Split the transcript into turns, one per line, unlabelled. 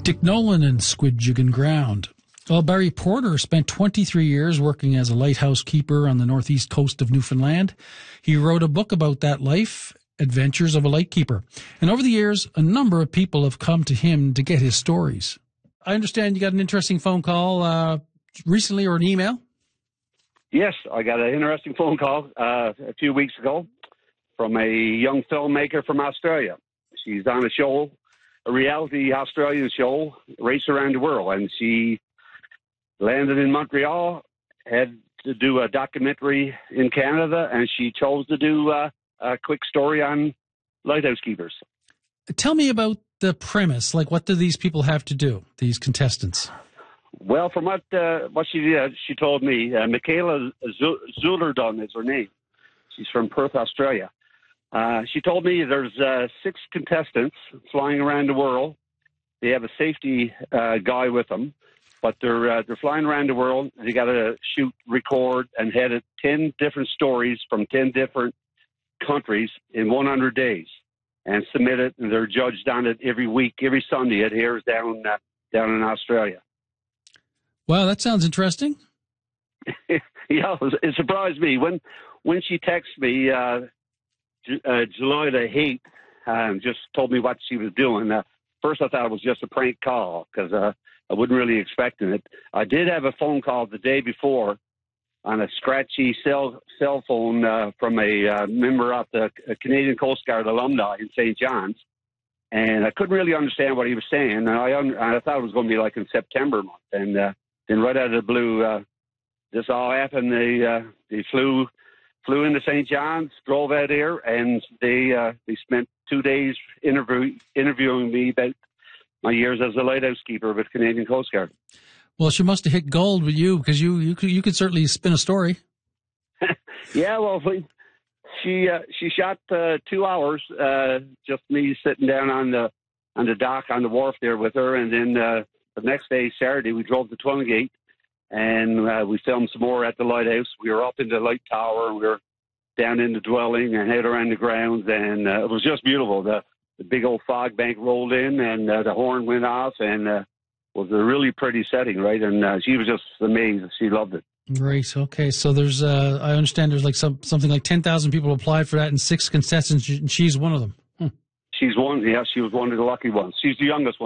Dick Nolan and Squidjiggin' Ground. Well, Barry Porter spent 23 years working as a lighthouse keeper on the northeast coast of Newfoundland. He wrote a book about that life, Adventures of a Lightkeeper. And over the years, a number of people have come to him to get his stories. I understand you got an interesting phone call recently, or an email?
Yes, I got an interesting phone call a few weeks ago from a young filmmaker from Australia. She's on a show, a reality Australian show, Race Around the World, and she landed in Montreal, had to do a documentary in Canada, and she chose to do a quick story on lighthouse keepers.
Tell me about the premise. Like, what do these people have to do, these contestants?
Well, from what she told me, Michaela Zulerdon is her name. She's from Perth, Australia. She told me there's 6 contestants flying around the world. They have a safety guy with them, but they're flying around the world. They got to shoot, record, and edit 10 different stories from 10 different countries in 100 days, and submit it. And they're judged on it every week, every Sunday. It airs down in Australia.
Wow, that sounds interesting.
Yeah, it surprised me when she texted me July the 8th, just told me what she was doing. First, I thought it was just a prank call because I wasn't really expecting it. I did have a phone call the day before on a scratchy cell phone from a member of the Canadian Coast Guard alumni in St. John's, and I couldn't really understand what he was saying. And I thought it was going to be like in September month, and then right out of the blue, this all happened. They flew into St. John's, drove out here, and they spent 2 days interviewing me about my years as a lighthouse keeper with Canadian Coast Guard.
Well, she must have hit gold with you, because you could certainly spin a story.
Yeah, well, she shot 2 hours, just me sitting down on the dock on the wharf there with her, and then the next day, Saturday, we drove to Twillingate, and we filmed some more at the lighthouse. We were up in the light tower, and we were down in the dwelling and out around the grounds, and it was just beautiful. The big old fog bank rolled in, and the horn went off, and it was a really pretty setting, right? And she was just amazed. She loved it.
Great. Okay, so there's I understand there's like something like 10,000 people applied for that, and 6 contestants, and she's one of them.
She's one. Yeah, she was one of the lucky ones. She's the youngest one.